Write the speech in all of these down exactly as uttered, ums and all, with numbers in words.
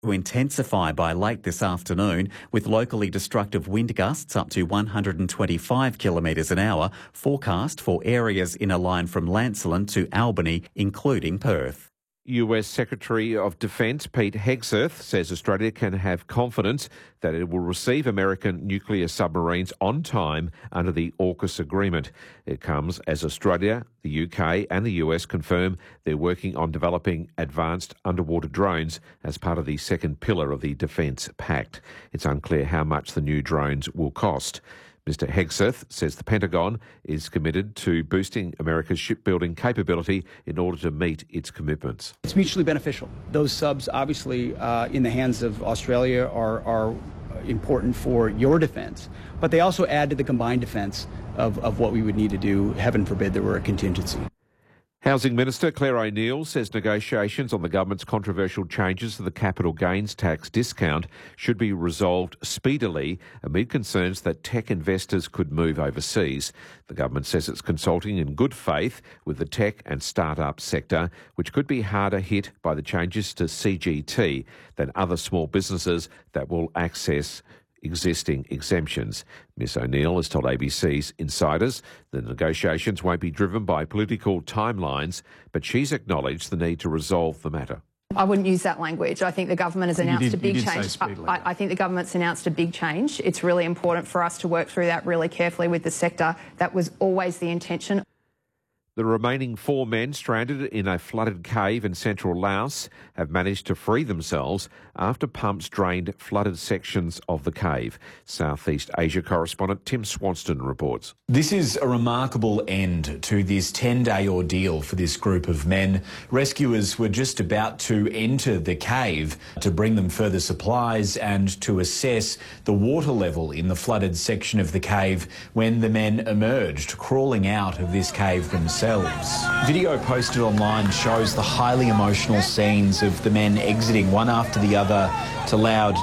to intensify by late this afternoon, with locally destructive wind gusts up to one hundred twenty-five kilometres an hour forecast for areas in a line from Lancelin to Albany, including Perth. U S Secretary of Defence Pete Hegseth says Australia can have confidence that it will receive American nuclear submarines on time under the AUKUS agreement. It comes as Australia, the U K and the U S confirm they're working on developing advanced underwater drones as part of the second pillar of the Defence Pact. It's unclear how much the new drones will cost. Mister Hegseth says the Pentagon is committed to boosting America's shipbuilding capability in order to meet its commitments. It's mutually beneficial. Those subs, obviously, uh, in the hands of Australia are, are important for your defence, but they also add to the combined defence of, of what we would need to do, heaven forbid there were a contingency. Housing Minister Claire O'Neill says negotiations on the government's controversial changes to the capital gains tax discount should be resolved speedily amid concerns that tech investors could move overseas. The government says it's consulting in good faith with the tech and start-up sector, which could be harder hit by the changes to C G T than other small businesses that will access existing exemptions. Miss O'Neill has told A B C's Insiders the negotiations won't be driven by political timelines, but she's acknowledged the need to resolve the matter. I wouldn't use that language. I think the government has announced did, a big change. I, I think the government's announced a big change. It's really important for us to work through that really carefully with the sector. That was always the intention. The remaining four men stranded in a flooded cave in central Laos have managed to free themselves after pumps drained flooded sections of the cave. Southeast Asia correspondent Tim Swanston reports. This is a remarkable end to this ten-day ordeal for this group of men. Rescuers were just about to enter the cave to bring them further supplies and to assess the water level in the flooded section of the cave when the men emerged, crawling out of this cave themselves. Video posted online shows the highly emotional scenes of the men exiting one after the other to loud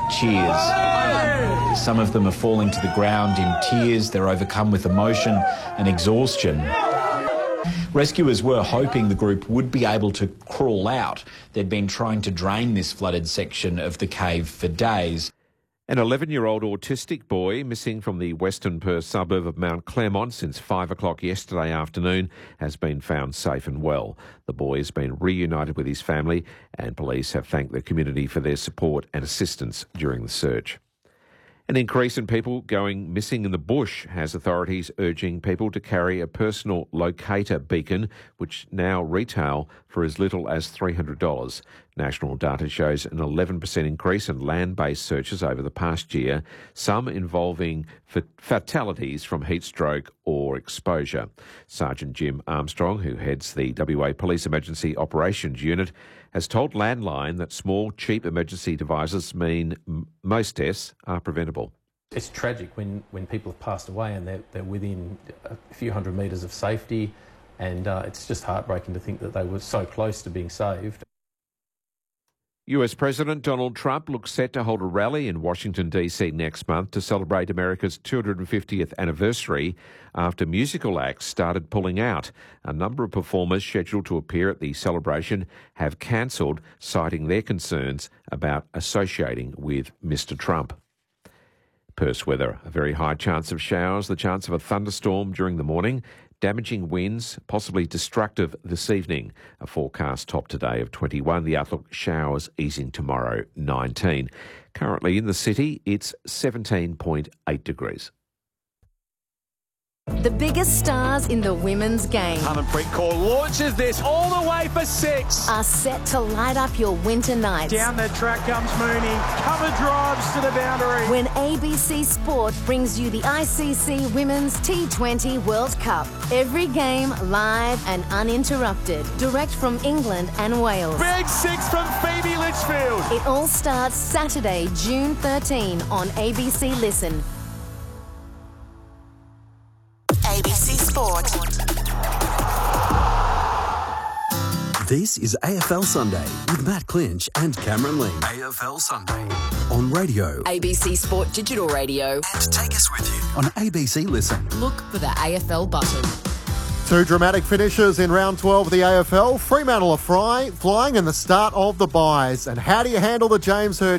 cheers. Some of them are falling to the ground in tears. They're overcome with emotion and exhaustion. Rescuers were hoping the group would be able to crawl out. They'd been trying to drain this flooded section of the cave for days. An eleven-year-old autistic boy missing from the Western Perth suburb of Mount Claremont since five o'clock yesterday afternoon has been found safe and well. The boy has been reunited with his family, and police have thanked the community for their support and assistance during the search. An increase in people going missing in the bush has authorities urging people to carry a personal locator beacon, which now retail for as little as three hundred dollars. National data shows an eleven percent increase in land-based searches over the past year, some involving fatalities from heat stroke or exposure. Sergeant Jim Armstrong, who heads the W A Police Emergency Operations Unit, has told Landline that small, cheap emergency devices mean m- most deaths are preventable. It's tragic when, when people have passed away and they're, they're within a few hundred metres of safety, and uh, it's just heartbreaking to think that they were so close to being saved. U S President Donald Trump looks set to hold a rally in Washington, D C next month to celebrate America's two hundred fiftieth anniversary after musical acts started pulling out. A number of performers scheduled to appear at the celebration have cancelled, citing their concerns about associating with Mister Trump. Perth's weather, a very high chance of showers, the chance of a thunderstorm during the morning, damaging winds, possibly destructive this evening. A forecast top today of twenty-one. The outlook, showers easing tomorrow, nineteen. Currently in the city, it's seventeen point eight degrees. The biggest stars in the women's game Harmanpreet Kaur launches this all the way for six. are set to light up your winter nights. Down the track comes Mooney. Cover drives to the boundary. When A B C Sport brings you the I C C Women's T twenty World Cup. Every game live and uninterrupted. Direct from England and Wales. Big six from Phoebe Litchfield. It all starts Saturday, June thirteenth on A B C Listen. A B C Sport. This is A F L Sunday with Matt Clinch and Cameron Lee. A F L Sunday. On radio. A B C Sport Digital Radio. And take us with you on A B C Listen. Look for the A F L button. Two dramatic finishes in round twelve of the A F L. Fremantle are fly, flying in the start of the buys. And how do you handle the James Hird